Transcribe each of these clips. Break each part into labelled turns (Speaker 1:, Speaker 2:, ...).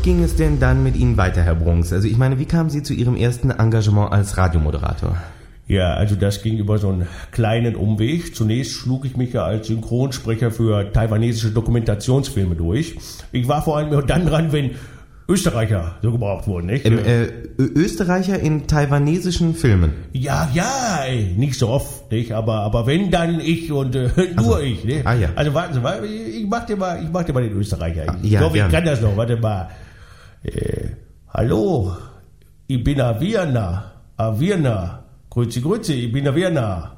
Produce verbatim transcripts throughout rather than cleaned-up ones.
Speaker 1: ging es denn dann mit Ihnen weiter, Herr Brunks? Also ich meine, wie kamen Sie zu Ihrem ersten Engagement als Radiomoderator?
Speaker 2: Ja, also das ging über so einen kleinen Umweg. Zunächst schlug ich mich ja als Synchronsprecher für taiwanesische Dokumentationsfilme durch. Ich war vor allem dann dran, wenn Österreicher so gebraucht wurden, nicht?
Speaker 1: Ähm, äh, Österreicher in taiwanesischen Filmen?
Speaker 2: Ja, ja, ey, nicht so oft, nicht? Aber, aber wenn, dann ich und äh, nur also, ich, ne?
Speaker 1: Ah, ja.
Speaker 2: Also warten Sie mal, ich mach dir mal, ich mach dir mal den Österreicher. Ich
Speaker 1: ja,
Speaker 2: glaube, ich
Speaker 1: gern.
Speaker 2: kann das noch. Warte mal. Äh, hallo, ich bin Aviana. Aviana. Grüezi, grüezi, ich bin Aviana.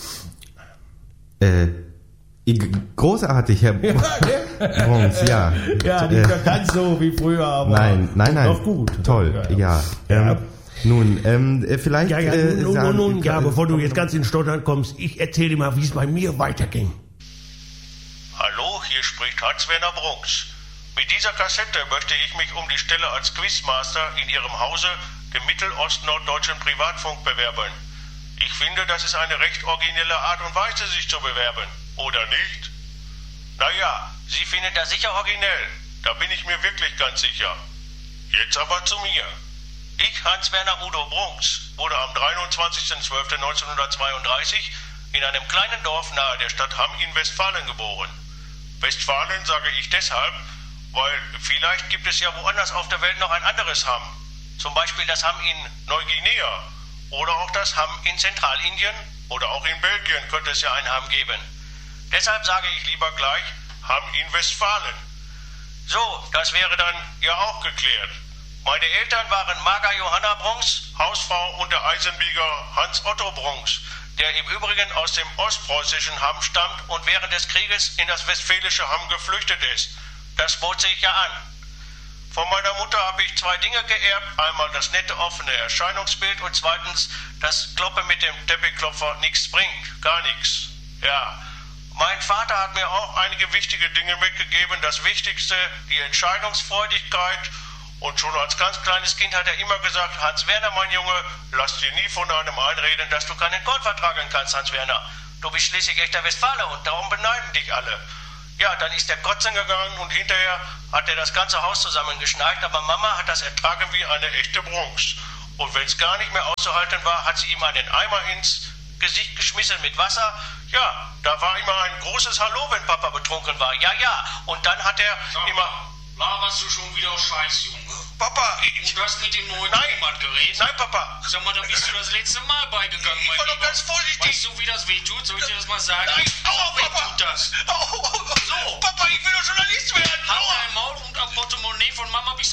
Speaker 1: Äh, großartig, Herr
Speaker 2: Ja, ne?
Speaker 1: Brunks, ja.
Speaker 2: Ja, nicht mehr ganz so wie früher, aber
Speaker 1: nein, nein, nein.
Speaker 2: doch gut.
Speaker 1: Toll, ja. ja.
Speaker 2: ja.
Speaker 1: Ähm, nun, ähm, vielleicht...
Speaker 2: Ja, ja,
Speaker 1: äh,
Speaker 2: nun,
Speaker 1: sagen,
Speaker 2: nun, nun, ja,
Speaker 1: äh,
Speaker 2: bevor du jetzt ganz in Stottern kommst, ich erzähle dir mal, wie es bei mir weiterging.
Speaker 3: Hallo, hier spricht Hans-Werner Brunks. Mit dieser Kassette möchte ich mich um die Stelle als Quizmaster in Ihrem Hause, dem Mittelostnorddeutschen Privatfunk, bewerben. Ich finde, das ist eine recht originelle Art und Weise, sich zu bewerben. Oder nicht? Naja, Sie finden das sicher originell. Da bin ich mir wirklich ganz sicher. Jetzt aber zu mir. Ich, Hans-Werner Udo Brunks, wurde am dreiundzwanzigsten zwölften neunzehnhundertzweiunddreißig in einem kleinen Dorf nahe der Stadt Hamm in Westfalen geboren. Westfalen sage ich deshalb, weil vielleicht gibt es ja woanders auf der Welt noch ein anderes Hamm. Zum Beispiel das Hamm in Neuguinea. Oder auch das Hamm in Zentralindien oder auch in Belgien könnte es ja ein Hamm geben. Deshalb sage ich lieber gleich Hamm in Westfalen. So, das wäre dann ja auch geklärt. Meine Eltern waren Marga Johanna Brunks, Hausfrau und der Eisenbieger Hans Otto Brunks, der im Übrigen aus dem ostpreußischen Hamm stammt und während des Krieges in das westfälische Hamm geflüchtet ist. Das bot sich ja an. Von meiner Mutter habe ich zwei Dinge geerbt. Einmal das nette, offene Erscheinungsbild und zweitens das Kloppe mit dem Teppichklopfer nichts bringt. Gar nichts. Ja. Mein Vater hat mir auch einige wichtige Dinge mitgegeben. Das Wichtigste, die Entscheidungsfreudigkeit. Und schon als ganz kleines Kind hat er immer gesagt, Hans-Werner, mein Junge, lass dir nie von einem einreden, dass du keinen Gold vertragen kannst, Hans-Werner. Du bist schließlich echter Westfale und darum beneiden dich alle. Ja, dann ist der Kotzen gegangen und hinterher hat er das ganze Haus zusammengeschneit, aber Mama hat das ertragen wie eine echte Brunks. Und wenn es gar nicht mehr auszuhalten war, hat sie ihm einen Eimer ins Gesicht geschmissen mit Wasser. Ja, da war immer ein großes Hallo, wenn Papa betrunken war. Ja, ja. Und dann hat er
Speaker 4: Sag
Speaker 3: immer...
Speaker 4: Laberst du schon wieder Scheiß, Junge?
Speaker 3: Papa, ich...
Speaker 4: Du hast mit dem neuen
Speaker 3: Nein,
Speaker 4: Tonbandgerät?
Speaker 3: nein, Papa.
Speaker 4: Sag mal, da bist du das letzte Mal beigegangen,
Speaker 3: Ich
Speaker 4: mein
Speaker 3: war doch
Speaker 4: Lieber.
Speaker 3: ganz vorsichtig.
Speaker 4: Weißt du, wie das weh tut? Soll ich dir das mal sagen?
Speaker 3: Nein, aua,
Speaker 4: weh
Speaker 3: Papa.
Speaker 4: tut das.
Speaker 3: Oh, oh, oh, so, Papa, ich will doch Journalist werden.
Speaker 4: Halt
Speaker 3: Aua.
Speaker 4: dein Maul und am Portemonnaie von Mama bist